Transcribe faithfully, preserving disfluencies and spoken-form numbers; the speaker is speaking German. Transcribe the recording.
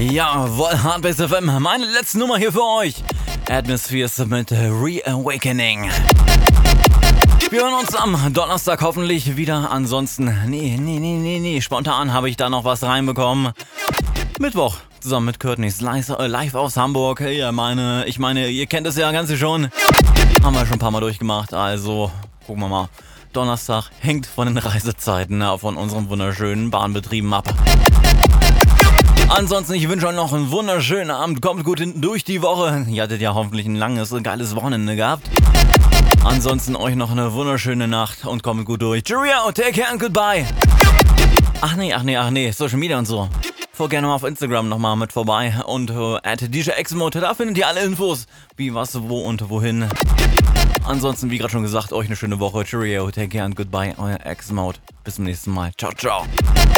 Jawohl, Hardbase F M, meine letzte Nummer hier für euch. Atmospheres mit Reawakening. Wir hören uns am Donnerstag hoffentlich wieder. Ansonsten, nee, nee, nee, nee, nee, spontan habe ich da noch was reinbekommen. Mittwoch, zusammen mit Courtney's live aus Hamburg. Ja, meine, ich meine, ihr kennt es ja ganz schon. Haben wir schon ein paar Mal durchgemacht, also gucken wir mal. Donnerstag hängt von den Reisezeiten von unseren wunderschönen Bahnbetrieben ab. Ansonsten, ich wünsche euch noch einen wunderschönen Abend. Kommt gut hinten durch die Woche. Ihr hattet ja hoffentlich ein langes, geiles Wochenende gehabt. Ansonsten euch noch eine wunderschöne Nacht und kommt gut durch. Cheerio, take care and goodbye. Ach nee, ach nee, ach nee, Social Media und so. Folgt gerne mal auf Instagram nochmal mit vorbei. Und uh, at D J X-Mode, da findet ihr alle Infos. Wie, was, wo und wohin. Ansonsten, wie gerade schon gesagt, euch eine schöne Woche. Cheerio, take care and goodbye. Euer X-Mode. Bis zum nächsten Mal. Ciao, ciao.